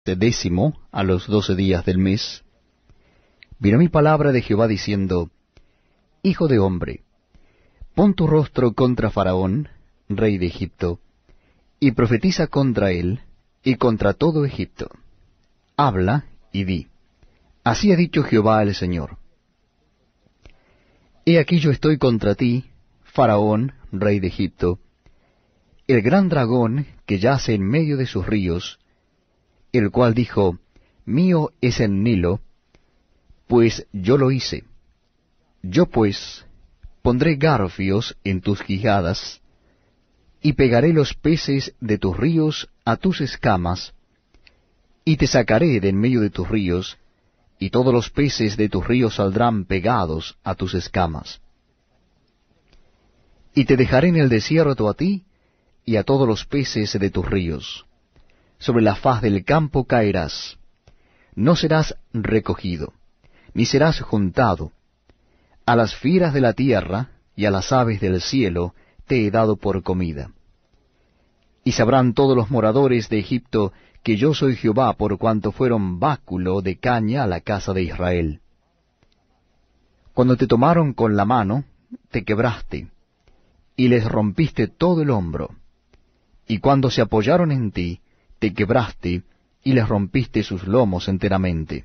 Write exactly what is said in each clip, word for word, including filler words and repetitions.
décimo a los doce días del mes, vino mi palabra de Jehová diciendo, Hijo de hombre, pon tu rostro contra Faraón, rey de Egipto, y profetiza contra él y contra todo Egipto. Habla y di, así ha dicho Jehová el Señor. He aquí yo estoy contra ti, Faraón, rey de Egipto, el gran dragón que yace en medio de sus ríos, el cual dijo, Mío es el Nilo, pues yo lo hice. Yo pues pondré garfios en tus quijadas, y pegaré los peces de tus ríos a tus escamas, y te sacaré de en medio de tus ríos, y todos los peces de tus ríos saldrán pegados a tus escamas. Y te dejaré en el desierto a ti, y a todos los peces de tus ríos. Sobre la faz del campo caerás, no serás recogido, ni serás juntado. A las fieras de la tierra y a las aves del cielo te he dado por comida. Y sabrán todos los moradores de Egipto que yo soy Jehová, por cuanto fueron báculo de caña a la casa de Israel. Cuando te tomaron con la mano, te quebraste, y les rompiste todo el hombro. Y cuando se apoyaron en ti, te quebraste, y les rompiste sus lomos enteramente.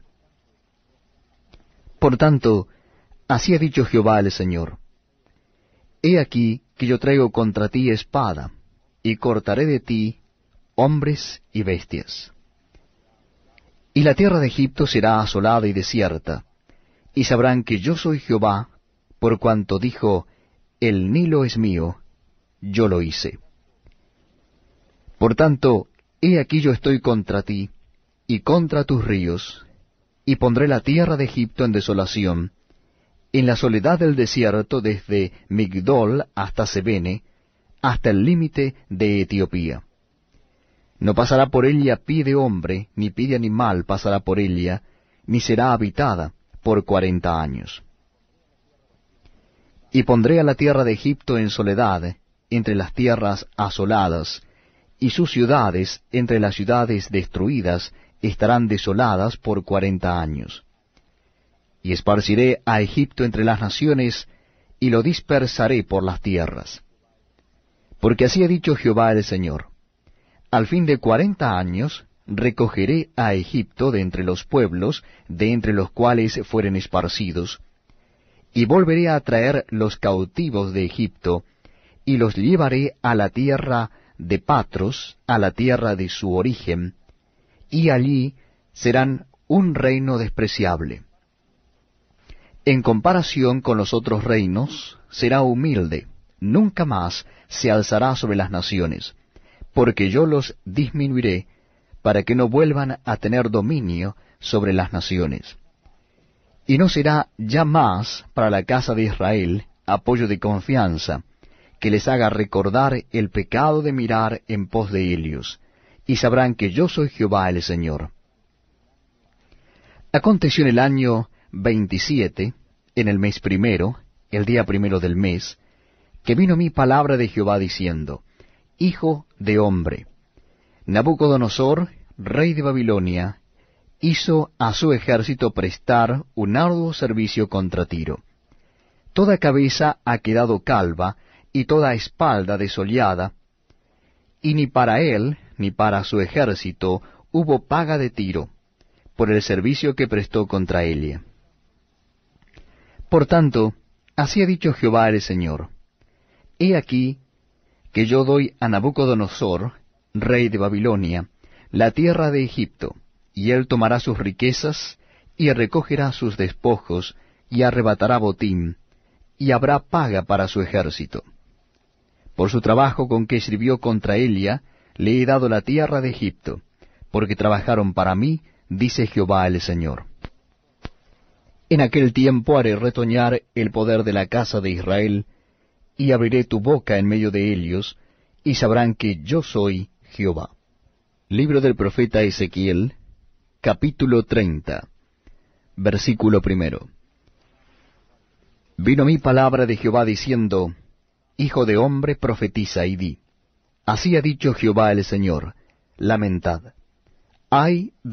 Por tanto, así ha dicho Jehová el Señor, He aquí que yo traigo contra ti espada, y cortaré de ti hombres y bestias. Y la tierra de Egipto será asolada y desierta, y sabrán que yo soy Jehová, por cuanto dijo, El Nilo es mío, yo lo hice. Por tanto, he aquí yo estoy contra ti, y contra tus ríos, y pondré la tierra de Egipto en desolación, en la soledad del desierto desde Migdol hasta Sebene, hasta el límite de Etiopía. No pasará por ella pie de hombre, ni pie de animal pasará por ella, ni será habitada por cuarenta años. Y pondré a la tierra de Egipto en soledad, entre las tierras asoladas, y sus ciudades, entre las ciudades destruidas, estarán desoladas por cuarenta años. Y esparciré a Egipto entre las naciones, y lo dispersaré por las tierras. Porque así ha dicho Jehová el Señor, al fin de cuarenta años recogeré a Egipto de entre los pueblos, de entre los cuales fueren esparcidos, y volveré a traer los cautivos de Egipto, y los llevaré a la tierra de Patros, a la tierra de su origen, y allí serán un reino despreciable. En comparación con los otros reinos, será humilde, nunca más se alzará sobre las naciones, porque yo los disminuiré, para que no vuelvan a tener dominio sobre las naciones. Y no será ya más para la casa de Israel apoyo de confianza, que les haga recordar el pecado de mirar en pos de ellos, y sabrán que yo soy Jehová el Señor. Aconteció en el año veintisiete, en el mes primero, el día primero del mes, que vino mi palabra de Jehová diciendo, Hijo de hombre, Nabucodonosor, rey de Babilonia, hizo a su ejército prestar un arduo servicio contra Tiro. Toda cabeza ha quedado calva, y toda espalda desollada, y ni para él, ni para su ejército, hubo paga de Tiro, por el servicio que prestó contra ella. Por tanto, así ha dicho Jehová el Señor, He aquí que yo doy a Nabucodonosor, rey de Babilonia, la tierra de Egipto, y él tomará sus riquezas, y recogerá sus despojos, y arrebatará botín, y habrá paga para su ejército. Por su trabajo con que sirvió contra ella, le he dado la tierra de Egipto, porque trabajaron para mí, dice Jehová el Señor. En aquel tiempo haré retoñar el poder de la casa de Israel, y abriré tu boca en medio de ellos, y sabrán que yo soy Jehová. Libro del profeta Ezequiel, capítulo treinta, versículo primero. Vino mi palabra de Jehová diciendo, Hijo de hombre, profetiza y di, así ha dicho Jehová el Señor, lamentad, ay